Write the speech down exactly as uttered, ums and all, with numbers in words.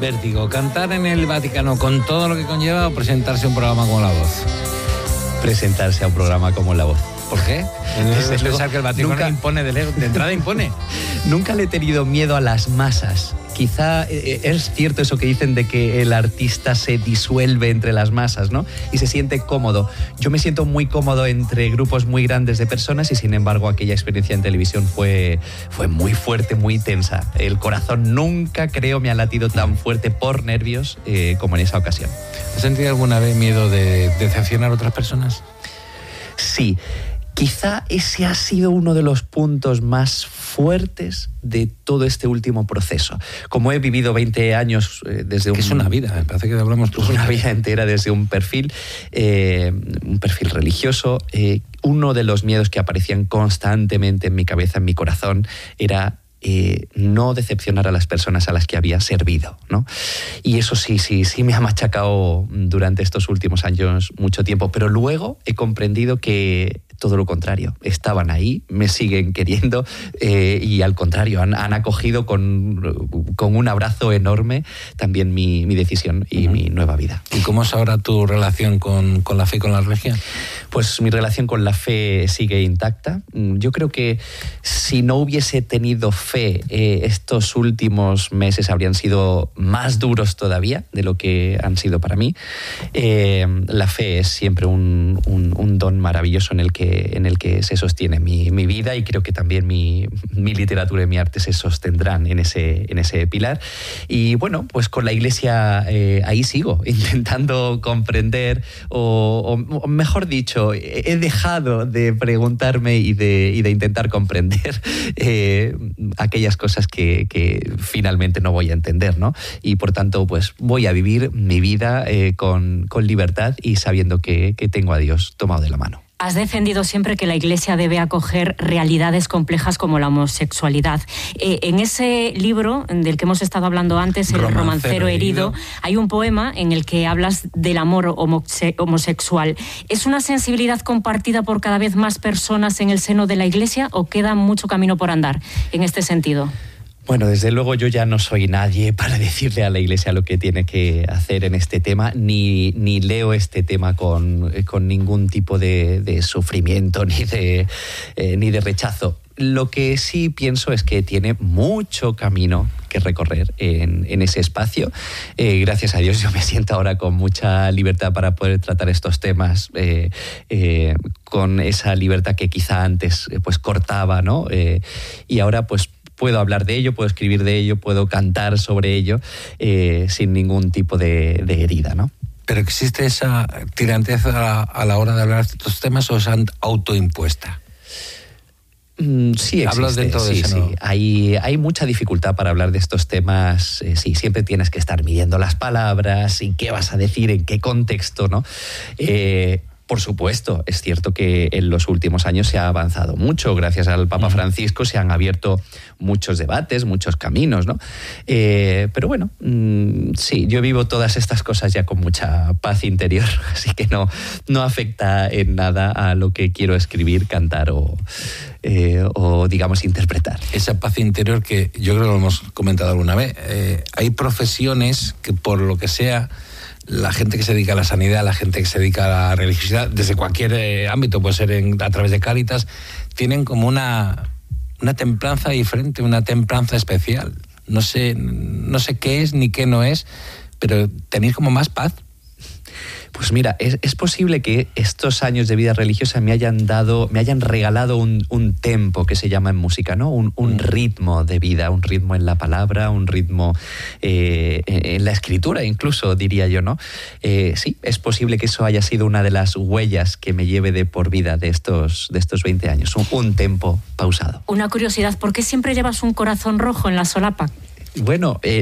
vértigo? ¿Cantar en el Vaticano con todo lo que conlleva o presentarse a un programa como La Voz? Presentarse a un programa como La Voz. ¿Por qué? Desde Es luego, pensar que el Vaticano nunca, impone, de, de entrada impone. Nunca le he tenido miedo a las masas. Quizá eh, es cierto eso que dicen de que el artista se disuelve entre las masas, ¿no? Y se siente cómodo. Yo me siento muy cómodo entre grupos muy grandes de personas y, sin embargo, aquella experiencia en televisión fue, fue muy fuerte, muy tensa. El corazón nunca, creo, me ha latido tan fuerte por nervios eh, como en esa ocasión. ¿Has sentido alguna vez miedo de decepcionar a otras personas? Sí. Quizá ese ha sido uno de los puntos más fuertes de todo este último proceso. Como he vivido veinte años eh, desde un... Que es una vida, me parece que hablamos tú. Una vida entera desde un perfil, eh, un perfil religioso. Eh, uno de los miedos que aparecían constantemente en mi cabeza, en mi corazón, era... Eh, no decepcionar a las personas a las que había servido, ¿no? Y eso sí, sí, sí me ha machacado durante estos últimos años mucho tiempo, pero luego he comprendido que todo lo contrario, estaban ahí, me siguen queriendo eh, y al contrario, han, han acogido con, con un abrazo enorme también mi, mi decisión y uh-huh. mi nueva vida. ¿Y cómo es ahora tu relación con, con la fe y con la religión? Pues mi relación con la fe sigue intacta. Yo creo que si no hubiese tenido fe, eh, estos últimos meses habrían sido más duros todavía de lo que han sido para mí. Eh, la fe es siempre un, un, un don maravilloso en el que en el que se sostiene mi, mi vida, y creo que también mi, mi literatura y mi arte se sostendrán en ese, en ese pilar. Y bueno, pues con la Iglesia eh, ahí sigo, intentando comprender, o, o mejor dicho, he dejado de preguntarme y de, y de intentar comprender eh, aquellas cosas que, que finalmente no voy a entender, ¿no? Y por tanto, pues voy a vivir mi vida eh, con, con libertad y sabiendo que, que tengo a Dios tomado de la mano. Has defendido siempre que la Iglesia debe acoger realidades complejas como la homosexualidad. Eh, en ese libro del que hemos estado hablando antes, El romancero, romancero herido, herido, hay un poema en el que hablas del amor homose- homosexual. ¿Es una sensibilidad compartida por cada vez más personas en el seno de la Iglesia o queda mucho camino por andar en este sentido? Bueno, desde luego yo ya no soy nadie para decirle a la Iglesia lo que tiene que hacer en este tema, ni, ni leo este tema con, con ningún tipo de, de sufrimiento ni de, eh, ni de rechazo. Lo que sí pienso es que tiene mucho camino que recorrer en, en ese espacio. Eh, gracias a Dios yo me siento ahora con mucha libertad para poder tratar estos temas, eh, eh, con esa libertad que quizá antes eh, pues cortaba, ¿no? Eh, y ahora pues puedo hablar de ello, puedo escribir de ello, puedo cantar sobre ello eh, sin ningún tipo de, de herida, ¿no? ¿Pero existe esa tirantez a la, a la hora de hablar de estos temas o es autoimpuesta? Mm, sí, existe. Hablas dentro de sí, ese, sí. ¿no? Hay, hay mucha dificultad para hablar de estos temas. Eh, sí, siempre tienes que estar midiendo las palabras y qué vas a decir, en qué contexto, ¿no? Eh, Por supuesto, es cierto que en los últimos años se ha avanzado mucho. Gracias al Papa Francisco se han abierto muchos debates, muchos caminos, ¿no? Eh, pero bueno, mmm, sí, yo vivo todas estas cosas ya con mucha paz interior, así que no, no afecta en nada a lo que quiero escribir, cantar o, eh, o digamos, interpretar. Esa paz interior que yo creo que lo hemos comentado alguna vez. Eh, hay profesiones que por lo que sea... La gente que se dedica a la sanidad, la gente que se dedica a la religiosidad, desde cualquier eh, ámbito, puede ser en, a través de Cáritas, tienen como una, una templanza diferente, una templanza especial. No sé, no sé qué es ni qué no es, pero tenéis como más paz. Pues mira, es, es posible que estos años de vida religiosa me hayan dado, me hayan regalado un, un tempo que se llama en música, ¿no? Un, un ritmo de vida, un ritmo en la palabra, un ritmo eh, en la escritura, incluso, diría yo, ¿no? Eh, sí, es posible que eso haya sido una de las huellas que me lleve de por vida de estos, de estos veinte años, un, un tempo pausado. Una curiosidad, ¿por qué siempre llevas un corazón rojo en la solapa? Bueno, eh,